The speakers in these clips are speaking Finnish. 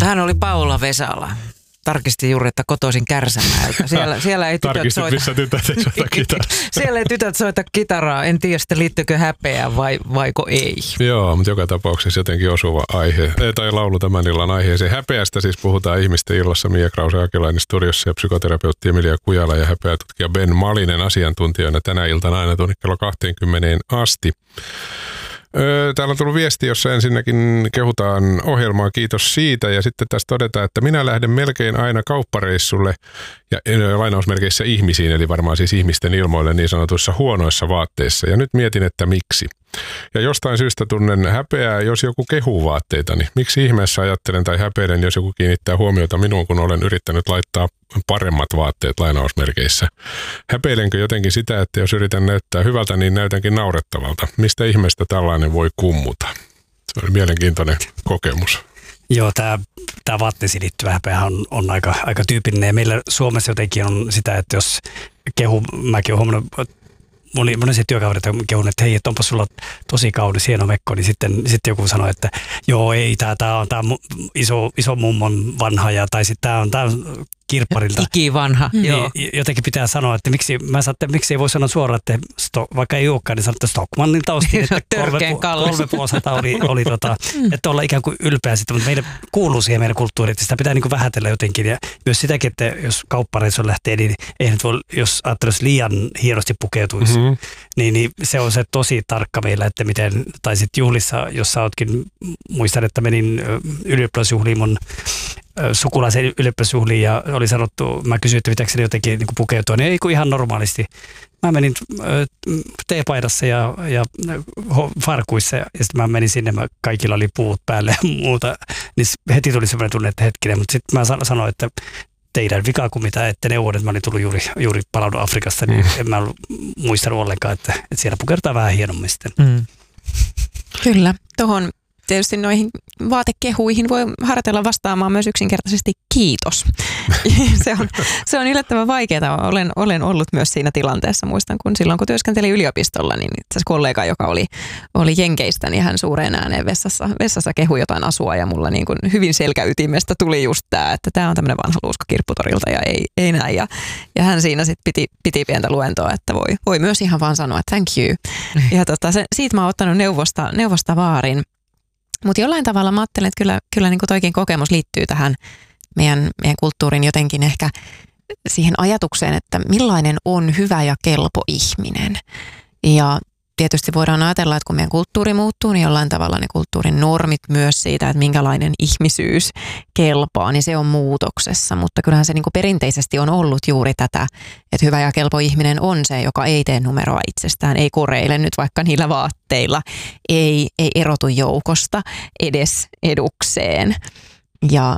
Tähän oli Paula Vesala. Tarkistin juuri, että kotoisin Kärsämäeltä. Siellä ei tytöt soita. Missä tytöt ei soita kitaraa. Siellä ei tytöt soita kitaraa. En tiedä, sitten liittyykö häpeään vaiko ei. Joo, mutta joka tapauksessa jotenkin osuva aihe. Tai laulu tämän illan aiheeseen. Häpeästä siis puhutaan ihmisten illassa. Mia Krause-Akelainen studiossa ja psykoterapeutti Emilia Kujala ja häpeätutkija Ben Malinen asiantuntijana tänä iltana aina tuonne kello 20 asti. Täällä on tullut viesti, jossa ensinnäkin kehutaan ohjelmaa, kiitos siitä. Ja sitten tässä todetaan, että minä lähden melkein aina kauppareissulle ja lainausmerkeissä ihmisiin, eli varmaan siis ihmisten ilmoille niin sanotuissa huonoissa vaatteissa. Ja nyt mietin, että miksi. Ja jostain syystä tunnen häpeää, jos joku kehuu vaatteitani. Miksi ihmeessä ajattelen tai häpeilen, jos joku kiinnittää huomiota minuun, kun olen yrittänyt laittaa paremmat vaatteet lainausmerkeissä? Häpeilenkö jotenkin sitä, että jos yritän näyttää hyvältä, niin näytänkin naurettavalta? Mistä ihmeestä tällainen voi kummuta? Se oli mielenkiintoinen kokemus. Joo, tämä vaatteisiin liittyvä häpeä on aika tyypillinen. Ja meillä Suomessa jotenkin on sitä, että jos mäkin olen huomannut, moni se työkaverit on kehunut, että hei, että onpa sulla tosi kaunis hieno mekko, niin sitten joku sanoi, että joo, ei, tämä on iso mummon vanha, tai sitten tämä on kirpparilta. Ikivanha. Joo. Jotenkin pitää sanoa, että miksi ei voi sanoa suoraan, että vaikka ei olekaan, niin sanoa, että Stockmannilta ostin, että 3,5 oli että olla ikään kuin ylpeä sitä, mutta meidän kuuluu siihen meidän kulttuuriin, että sitä pitää niin kuin vähätellä jotenkin. Ja myös sitäkin, että jos kauppareissu lähtee, niin eihän voi, jos ajattelisi liian hienosti pukeutuisi, niin se on se tosi tarkka meillä, että miten, tai sitten juhlissa, jos sä ootkin, muistan, että menin ylioppilasjuhliin mun sukulaisen ylioppilasjuhliin ja oli sanottu, mä kysyin, että pitääkö se jotenkin niin pukeutua, niin ei kun ihan normaalisti. Mä menin teepaidassa ja farkuissa ja sitten mä menin sinne, kaikilla oli puut päälle ja muuta, niin heti tuli semmoinen tunne, että hetkinen, mutta sitten mä sanoin, että teidän vika kuin mitä, että ne vuodet mä olin tullut juuri palannut Afrikasta, niin en mä muistanut ollenkaan, että siellä pukeudutaan vähän hienommin sitten. Kyllä, tuohon tietysti noihin vaatekehuihin voi harjoitella vastaamaan myös yksinkertaisesti kiitos. se on yllättävän vaikeaa. Olen ollut myös siinä tilanteessa. Muistan, kun silloin kun työskentelin yliopistolla, niin itse asiassa kollega, joka oli Jenkeistä, niin hän suureen ääneen vessassa kehui jotain asua ja mulla niin kuin hyvin selkäytimestä tuli just tämä, että tämä on tämmöinen vanha luuska kirpputorilta ja ei näin. Ja hän siinä sitten piti pientä luentoa, että voi myös ihan vaan sanoa thank you. Ja siitä mä oon ottanut neuvosta vaarin. Mutta jollain tavalla mä ajattelen, että kyllä niin kuin toikin kokemus liittyy tähän meidän kulttuurin jotenkin ehkä siihen ajatukseen, että millainen on hyvä ja kelpo ihminen. Ja tietysti voidaan ajatella, että kun meidän kulttuuri muuttuu, niin jollain tavalla ne kulttuurin normit myös siitä, että minkälainen ihmisyys kelpaa, niin se on muutoksessa. Mutta kyllähän se niin kuin perinteisesti on ollut juuri tätä, että hyvä ja kelpo ihminen on se, joka ei tee numeroa itsestään, ei koreile nyt vaikka niillä vaatteilla, ei erotu joukosta edes edukseen. Ja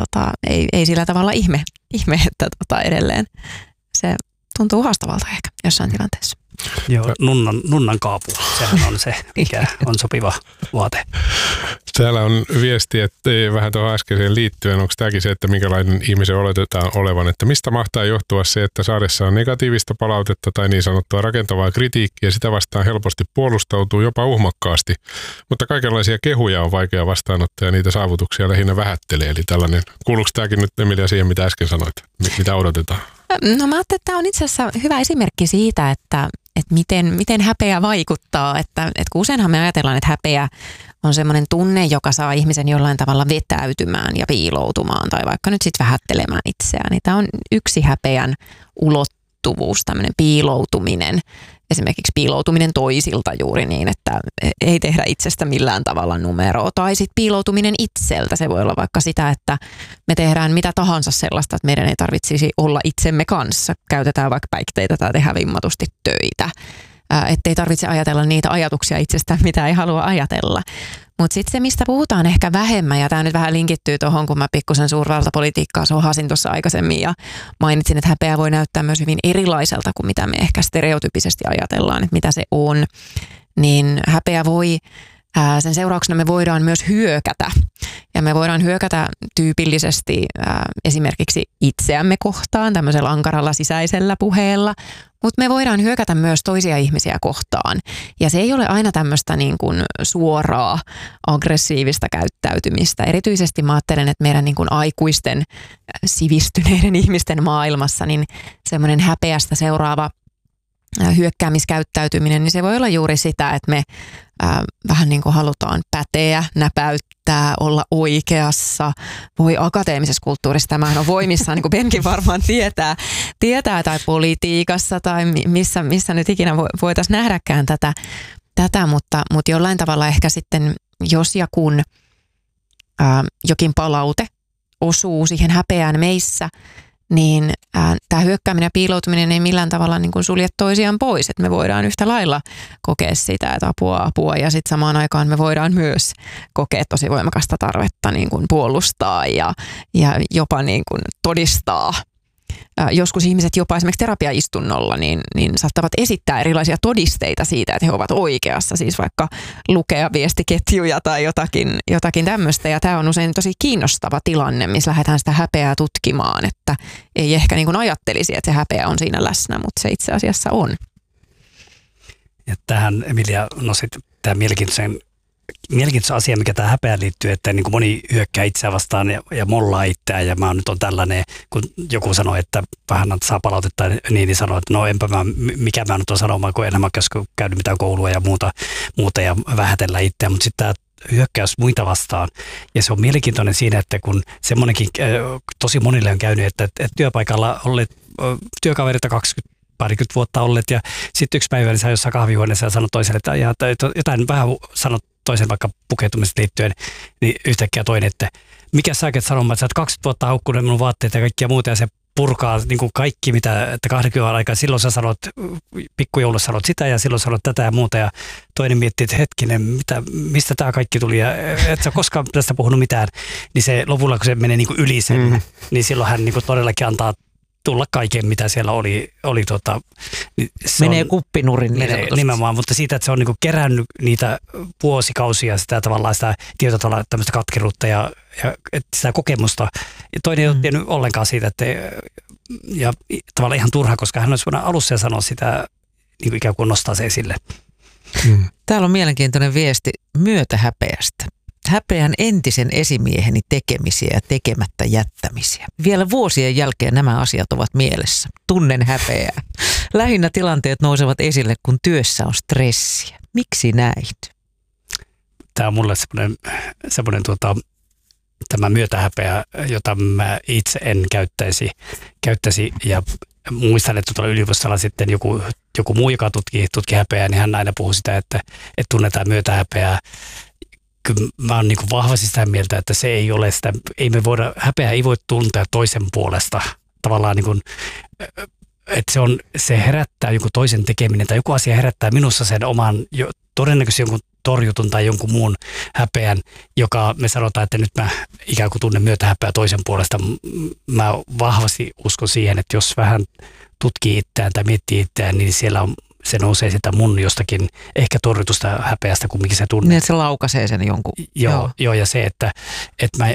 ei sillä tavalla ihme että edelleen se tuntuu haastavalta ehkä jossain tilanteessa. Joo, nunnan kaapu, sehän on se, mikä on sopiva vaate. Täällä on viesti, että vähän tuohon äskeiseen liittyen, onko tämäkin se, että minkälainen ihmisen oletetaan olevan, että mistä mahtaa johtua se, että saadessaan negatiivista palautetta tai niin sanottua rakentavaa kritiikkiä, sitä vastaan helposti puolustautuu jopa uhmakkaasti, mutta kaikenlaisia kehuja on vaikea vastaanottaa ja niitä saavutuksia lähinnä vähättelee, eli tällainen, kuuluuko tämäkin nyt Emilia siihen, mitä äsken sanoit, mitä odotetaan? No mä ajattelin, että tämä on itse asiassa hyvä esimerkki siitä, että miten häpeä vaikuttaa. Että kun useinhan me ajatellaan, että häpeä on semmoinen tunne, joka saa ihmisen jollain tavalla vetäytymään ja piiloutumaan tai vaikka nyt sitten vähättelemään itseään. Niin tämä on yksi häpeän ulottuvuus, tämmöinen piiloutuminen. Esimerkiksi piiloutuminen toisilta juuri niin, että ei tehdä itsestä millään tavalla numeroa. Tai sitten piiloutuminen itseltä. Se voi olla vaikka sitä, että me tehdään mitä tahansa sellaista, että meidän ei tarvitsisi olla itsemme kanssa. Käytetään vaikka päihteitä tai tehdään vimmatusti töitä. Että ei tarvitse ajatella niitä ajatuksia itsestään, mitä ei halua ajatella. Mutta sitten se, mistä puhutaan ehkä vähemmän, ja tämä nyt vähän linkittyy tuohon, kun mä pikkusen suurvaltapolitiikkaa sohasin tuossa aikaisemmin ja mainitsin, että häpeä voi näyttää myös hyvin erilaiselta kuin mitä me ehkä stereotypisesti ajatellaan, että mitä se on. Niin häpeä voi Sen seurauksena me voidaan myös hyökätä. Ja me voidaan hyökätä tyypillisesti esimerkiksi itseämme kohtaan tämmöisellä ankaralla sisäisellä puheella, mutta me voidaan hyökätä myös toisia ihmisiä kohtaan. Ja se ei ole aina tämmöistä niin kuin suoraa aggressiivista käyttäytymistä. Erityisesti mä ajattelen, että meidän niin kuin aikuisten sivistyneiden ihmisten maailmassa niin semmoinen häpeästä seuraava hyökkäämiskäyttäytyminen, niin se voi olla juuri sitä, että me vähän niin kuin halutaan päteä, näpäyttää, olla oikeassa. Voi akateemisessa kulttuurissa tämähän on voimissaan, niin kuin Benkin varmaan tietää tai politiikassa tai missä nyt ikinä voitaisiin nähdäkään tätä mutta jollain tavalla ehkä sitten, jos ja kun jokin palaute osuu siihen häpeään meissä, niin tämä hyökkääminen ja piiloutuminen ei millään tavalla niin kuin sulje toisiaan pois. Että me voidaan yhtä lailla kokea sitä, että apua ja sitten samaan aikaan me voidaan myös kokea tosi voimakasta tarvetta niin kuin puolustaa ja jopa niin kuin todistaa. Joskus ihmiset jopa esimerkiksi terapiaistunnolla niin saattavat esittää erilaisia todisteita siitä, että he ovat oikeassa, siis vaikka lukea viestiketjuja tai jotakin tämmöistä. Ja tämä on usein tosi kiinnostava tilanne, missä lähdetään sitä häpeää tutkimaan, että ei ehkä niin kuin ajattelisi, että se häpeä on siinä läsnä, mutta se itse asiassa on. Ja tähän Emilia nostit tämä mielenkiintoisen asia, mikä tämä häpeään liittyy, että niin kuin moni hyökkää itseään vastaan ja mollaa itseään ja mä nyt on tällainen, kun joku sanoo, että vähän saa palautetta, niin sanoo, että no mikä mä nyt on sanomaan, kun enää mä käynyt mitään koulua ja muuta ja vähätellä itseään, mutta sitten tämä hyökkäys muita vastaan. Ja se on mielenkiintoinen siinä, että kun semmoinenkin tosi monille on käynyt, että työpaikalla olleet työkaverit 20 vuotta olleet ja sitten yksi päivä niin sä jossain kahvihuoneessa ja sanot toiselle, että jotain vähän sanot toisen vaikka pukeutumisesta liittyen, niin yhtäkkiä toinen, että mikä sä oikein sanomaan, että sä oot 20 vuotta haukkunut minun vaatteet ja kaikkia muuta ja se purkaa niin kuin kaikki, että 20 aikaa. Silloin sä sanot, pikkujoulussa sanot sitä ja silloin sanot tätä ja muuta ja toinen miettii, että hetkinen, mistä tämä kaikki tuli ja et sä koskaan tästä puhunut mitään, niin se lopulla kun se menee niin kuin yli sen, niin silloin hän niin kuin todellakin antaa tulla kaiken, mitä siellä oli niin menee kuppinurin. Nimenomaan, mutta siitä, että se on niinku kerännyt niitä vuosikausia sitä tavallaan sitä tietyllä tavalla tämmöistä katkeruutta ja sitä kokemusta. Ja toinen ei ole tiennyt ollenkaan siitä, ja tavallaan ihan turha, koska hän olisi voinut alussa ja sanoa sitä, niin kuin ikään kuin nostaa se esille. Täällä on mielenkiintoinen viesti myötähäpeästä. Häpeän entisen esimieheni tekemisiä ja tekemättä jättämisiä. Vielä vuosien jälkeen nämä asiat ovat mielessä. Tunnen häpeää. Lähinnä tilanteet nousevat esille, kun työssä on stressiä. Miksi näin? Tämä on mulle semmoinen tämä myötähäpeä, jota mä itse en käyttäisi ja muistan, että tuolla yliopistolla sitten joku muu, joka tutki häpeää, niin hän aina puhuu sitä, että tunnetaan myötähäpeää. Kyllä mä oon niin kuin vahvasti sitä mieltä, että se ei ole sitä, häpeää ei voi tuntea toisen puolesta. Tavallaan niin kuin, että se herättää joku toisen tekeminen tai joku asia herättää minussa sen oman, todennäköisesti jonkun torjutun tai jonkun muun häpeän, joka me sanotaan, että nyt mä ikään kuin tunnen myötähäpeää toisen puolesta. Mä vahvasti uskon siihen, että jos vähän tutkii itseään tai miettii itseään, niin siellä se nousee sitä mun jostakin ehkä torjutusta häpeästä, kumminkin se tunne. Niin, että se laukaisee sen jonkun. Joo, ja se, että mä,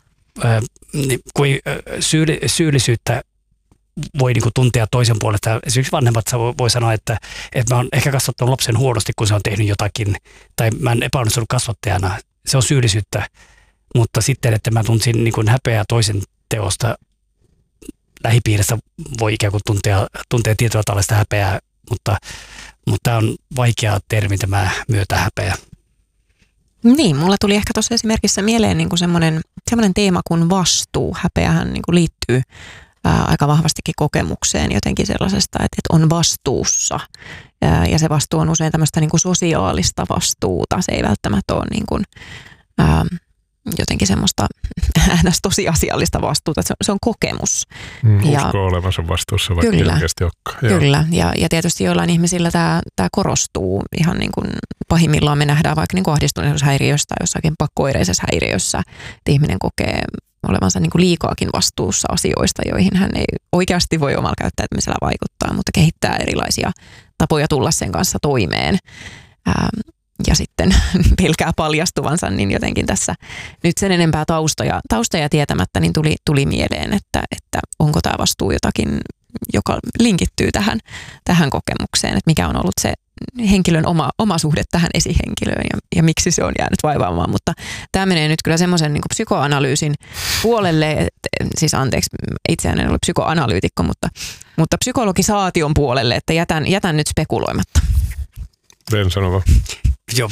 kun syyllisyyttä voi niin kuin tuntea toisen puolesta. Esimerkiksi vanhemmat voi sanoa, että mä oon ehkä kasvattanut lapsen huonosti, kun se on tehnyt jotakin, tai mä en epäonnistunut kasvattajana. Se on syyllisyyttä, mutta sitten, että mä tunsin niin kuin häpeää toisen teosta lähipiirissä, voi ikään kuin tuntea tietyllä tavalla sitä häpeää, mutta tämä on vaikea termi, tämä myötähäpeä. Niin, mulla tuli ehkä tuossa esimerkissä mieleen niin kuin semmoinen teema kuin vastuu. Häpeähän niin kuin liittyy aika vahvastikin kokemukseen jotenkin sellaisesta, että on vastuussa. Ja se vastuu on usein tämmöistä niin kuin sosiaalista vastuuta. Se ei välttämättä ole niin kuin, jotenkin semmoista tosiasiallista vastuuta. Se on kokemus. Usko olevansa vastuussa, vaikka kyllä, oikeasti olekaan. Kyllä, ja tietysti joillain ihmisillä tämä korostuu ihan niin kuin pahimmillaan me nähdään vaikka niin kuin ahdistuneisuushäiriössä tai jossakin pakko-oireisessa häiriössä, että ihminen kokee olevansa niin kuin liikaakin vastuussa asioista, joihin hän ei oikeasti voi omalla käyttäytymisellä vaikuttaa, mutta kehittää erilaisia tapoja tulla sen kanssa toimeen. ja sitten pelkää paljastuvansa, niin jotenkin tässä nyt sen enempää taustoja tietämättä niin tuli mieleen, että onko tämä vastuu jotakin, joka linkittyy tähän kokemukseen, että mikä on ollut se henkilön oma suhde tähän esihenkilöön ja miksi se on jäänyt vaivaamaan, mutta tämä menee nyt kyllä semmoisen niin kuin psykoanalyysin puolelle, siis anteeksi, itse en ole psykoanalyytikko, mutta psykologisaation puolelle, että jätän nyt spekuloimatta. Ben, sano vaan. Joo,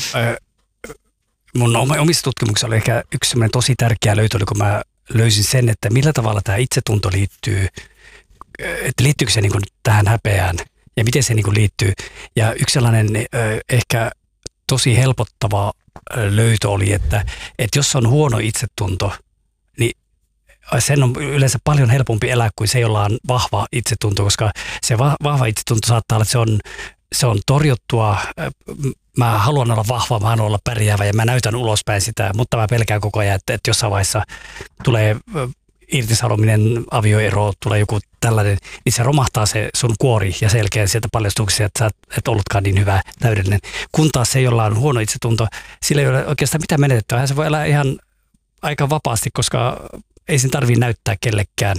mun omissa tutkimuksissa oli ehkä yksi semmoinen tosi tärkeä löytö, kun mä löysin sen, että millä tavalla tämä itsetunto liittyy, että liittyykö se niin kuin tähän häpeään ja miten se niin kuin liittyy. Ja yksi sellainen ehkä tosi helpottava löytö oli, että jos on huono itsetunto, niin sen on yleensä paljon helpompi elää kuin se, jolla on vahva itsetunto, koska se vahva itsetunto saattaa olla, että se on torjuttua. Mä haluan olla vahva, mä haluan olla pärjäävä ja mä näytän ulospäin sitä, mutta mä pelkään koko ajan, että jossain vaiheessa tulee irtisanominen, avioero, tulee joku tällainen, niin se romahtaa se sun kuori ja selkeä sieltä paljastuksia, että sä et ollutkaan niin hyvä, täydellinen. Kun taas se, jolla on huono itsetunto, sillä ei ole oikeastaan mitään menetettyä. Se voi elää ihan aika vapaasti, koska ei sen tarvitse näyttää kellekään.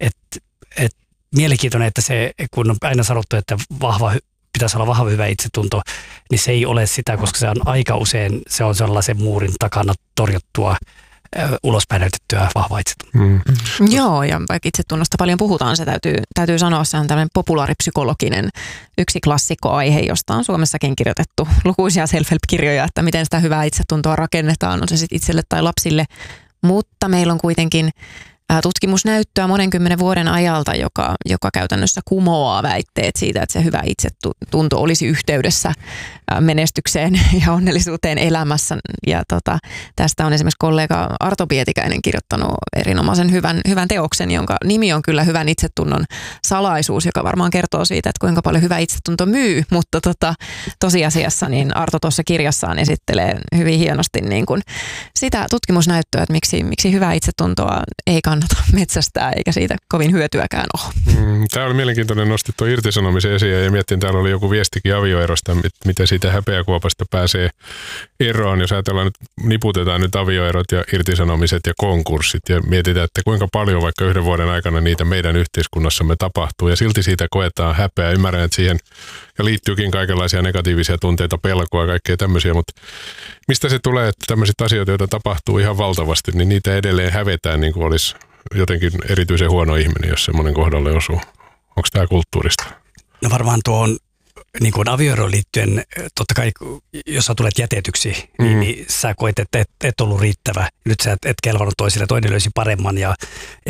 Mielenkiintoinen, että se, kun on aina sanottu, että pitäisi olla vahva hyvä itsetunto, niin se ei ole sitä, koska se on aika usein, se on sellaisen muurin takana torjuttua, ulospäin näytettyä vahvaa itsetuntoa. Joo, ja vaikka itsetunnosta paljon puhutaan, se täytyy sanoa, se on tämmöinen populaaripsykologinen yksi klassikkoaihe, josta on Suomessakin kirjoitettu lukuisia self-help-kirjoja, että miten sitä hyvää itsetuntoa rakennetaan, on se sitten itselle tai lapsille, mutta meillä on kuitenkin tutkimusnäyttöä monen kymmenen vuoden ajalta, joka käytännössä kumoaa väitteet siitä, että se hyvä itsetunto olisi yhteydessä menestykseen ja onnellisuuteen elämässä. Ja tästä on esimerkiksi kollega Arto Pietikäinen kirjoittanut erinomaisen hyvän teoksen, jonka nimi on kyllä Hyvän itsetunnon salaisuus, joka varmaan kertoo siitä, että kuinka paljon hyvä itsetunto myy, mutta tosiasiassa niin Arto tuossa kirjassaan esittelee hyvin hienosti niin kuin sitä tutkimusnäyttöä, että miksi hyvää itsetuntoa ei kannata metsästää, eikä siitä kovin hyötyäkään ole. Tämä oli mielenkiintoinen, nostit tuon irtisanomisen esiin ja miettin, täällä oli joku viestikin avioerosta, miten siitä häpeäkuopasta pääsee eroon. Jos ajatellaan nyt, niputetaan nyt avioerot ja irtisanomiset ja konkurssit ja mietitään, että kuinka paljon vaikka yhden vuoden aikana niitä meidän yhteiskunnassamme tapahtuu ja silti siitä koetaan häpeää. Ymmärrän, että siihen ja liittyykin kaikenlaisia negatiivisia tunteita, pelkoa ja kaikkea tämmöisiä, mutta mistä se tulee, että tämmöiset asiat, joita tapahtuu ihan valtavasti, niin niitä edelleen hävetään niin kuin olisi jotenkin erityisen huono ihminen, jos semmoinen kohdalle osuu. Onko tämä kulttuurista? No varmaan tuohon niin kuin avioeroon liittyen, totta kai jos sä tulet jätetyksi, niin sä koet, että et ollut riittävä. Nyt sä et kelvannut toisille, toinen löysi paremman. Ja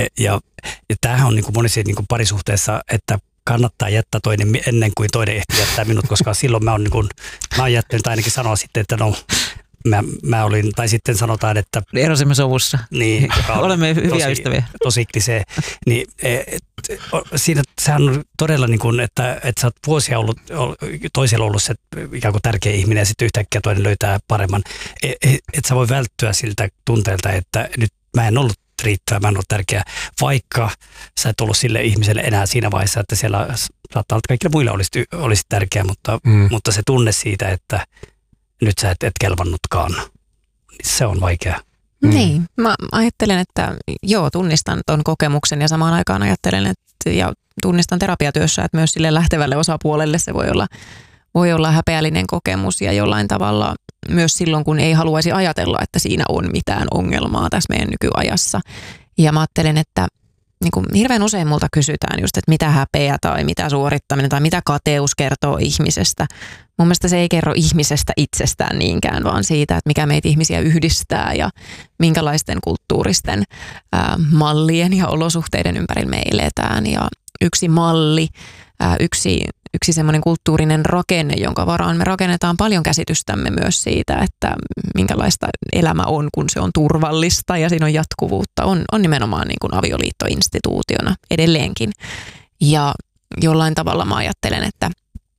tämähän on niin kuin monissa niin kuin parisuhteessa, että kannattaa jättää toinen ennen kuin toinen ehtii jättää minut, koska silloin mä oon jättänyt ainakin sanoa sitten, että no mä olin, tai sitten sanotaan, että erosimme sovussa. Niin, olemme hyviä ystäviä. Tosi klisee. Niin, siinä sehän on todella niin kuin, että sä oot vuosia ollut, toisella ollut se ikään kuin tärkeä ihminen ja sitten yhtäkkiä toinen löytää paremman. Että sä voi välttyä siltä tunteelta, että nyt mä en ollut riittävä, mä en ollut tärkeä, vaikka sä et ollut sille ihmiselle enää siinä vaiheessa, että siellä saattaa olla, että kaikille muille olisi tärkeä, mutta se tunne siitä, että nyt sä et kelvannutkaan, se on vaikea. Niin, mä ajattelen, että joo, tunnistan ton kokemuksen ja samaan aikaan ajattelen, että ja tunnistan terapiatyössä, että myös sille lähtevälle osapuolelle se voi olla häpeällinen kokemus ja jollain tavalla myös silloin, kun ei haluaisi ajatella, että siinä on mitään ongelmaa tässä meidän nykyajassa. Ja mä ajattelen, että niin kuin hirveän usein multa kysytään just, että mitä häpeä tai mitä suorittaminen tai mitä kateus kertoo ihmisestä. Mun mielestä se ei kerro ihmisestä itsestään niinkään, vaan siitä, että mikä meitä ihmisiä yhdistää ja minkälaisten kulttuuristen mallien ja olosuhteiden ympärillä me eletään. Ja yksi malli, yksi semmoinen kulttuurinen rakenne, jonka varaan me rakennetaan paljon käsitystämme myös siitä, että minkälaista elämä on, kun se on turvallista ja siinä on jatkuvuutta, on nimenomaan niin kuin avioliitto instituutiona edelleenkin. Ja jollain tavalla mä ajattelen, että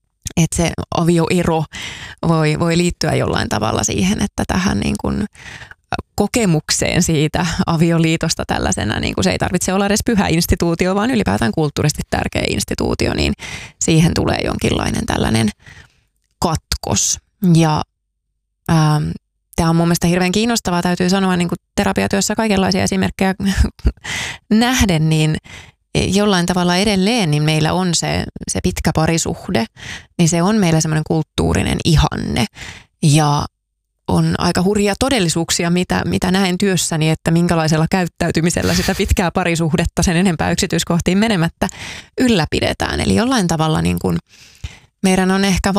se avioero voi liittyä jollain tavalla siihen, että tähän niin kuin kokemukseen siitä avioliitosta tällaisena, niin kuin se ei tarvitse olla edes pyhä instituutio, vaan ylipäätään kulttuurisesti tärkeä instituutio, niin siihen tulee jonkinlainen tällainen katkos. Ja Tämä on mun mielestä hirveän kiinnostavaa, täytyy sanoa, niin kuin terapiatyössä kaikenlaisia esimerkkejä nähden, niin jollain tavalla edelleen niin meillä on se pitkä parisuhde, niin se on meillä semmoinen kulttuurinen ihanne. Ja on aika hurjia todellisuuksia, mitä näen työssäni, että minkälaisella käyttäytymisellä sitä pitkää parisuhdetta sen enempää yksityiskohtiin menemättä ylläpidetään. Eli jollain tavalla niin kuin meidän on ehkä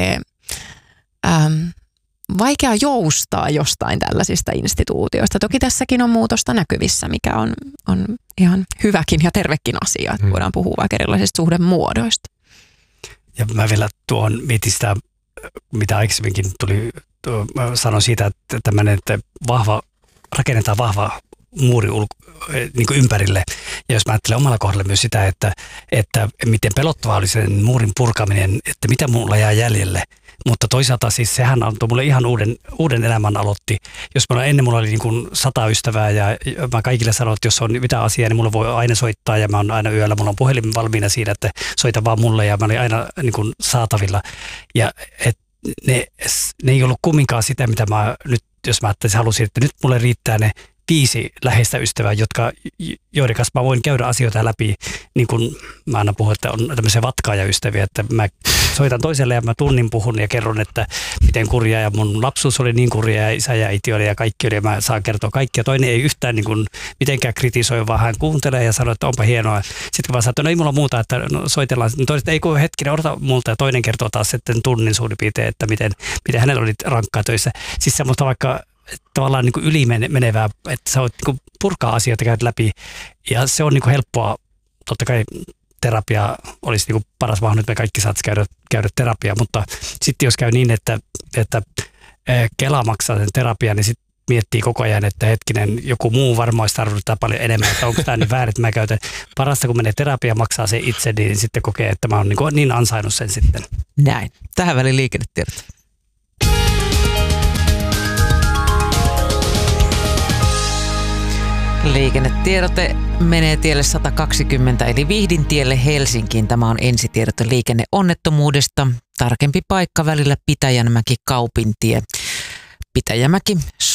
vaikea joustaa jostain tällaisista instituutioista. Toki tässäkin on muutosta näkyvissä, mikä on ihan hyväkin ja tervekin asia, että voidaan puhua vaikka erilaisista suhdemuodoista. Ja mä vielä mietin sitä, mitä aikaisemminkin sanoin siitä, että tämmöinen, että rakennetaan vahva muuri niin kuin ympärille. Ja jos mä ajattelen omalla kohdalla myös sitä, että miten pelottavaa oli sen muurin purkaminen, että mitä mulla jää jäljelle. Mutta toisaalta siis sehän antoi mulle ihan uuden elämän aloitti. Jos ennen mulla oli niin kuin 100 ystävää ja mä kaikille sanoin, että jos on mitään asiaa, niin mulla voi aina soittaa ja mä oon aina yöllä. Mulla on puhelin valmiina siinä, että soita vaan mulle ja mä olin aina niin kuin saatavilla. Ja ne ei ollut kumminkaan sitä, mitä mä nyt, jos mä halusin, että nyt mulle riittää ne 5 läheistä ystävää, joiden kanssa mä voin käydä asioita läpi, niin kuin mä aina puhun, että on tämmöisiä vatkaajaystäviä, että mä soitan toiselle ja mä tunnin puhun ja kerron, että miten kurjaa ja mun lapsuus oli niin kurjaa ja isä ja äiti oli ja kaikki oli ja mä saan kertoa kaikkia. Toinen ei yhtään niin kuin mitenkään kritisoi, vaan hän kuuntelee ja sanoo, että onpa hienoa. Sitten kun mä sanon, että no ei mulla muuta, että no, soitellaan. Toinen, että ei kun hetkinen, odota multa ja toinen kertoo taas sitten tunnin suurin piirtein, että miten hänellä oli rankkaa töissä. Siis semmoista vaikka tavallaan niin kuin yli menevää, että sä voit niin kuin purkaa asioita, käydä läpi ja se on niin kuin helppoa. Totta kai terapia olisi niin kuin paras mahdollisuus, että me kaikki saataisiin käydä terapiaa, mutta sitten jos käy niin, että Kela maksaa sen terapian, niin sitten miettii koko ajan, että hetkinen, joku muu varmaan olisi tarvinnut paljon enemmän, että onko tämä niin väärin, että mä käytän. Parasta, kun menee terapia maksaa se itse, niin sitten kokee, että mä oon niin ansainnut sen sitten. Näin. Tähän väliin liikennetiedot. Liikennetiedote menee tielle 120 eli Vihdintielle Helsinkiin. Tämä on ensitiedote liikenneonnettomuudesta. Tarkempi paikka välillä Pitäjänmäki-Kaupintie. Pitäjämäki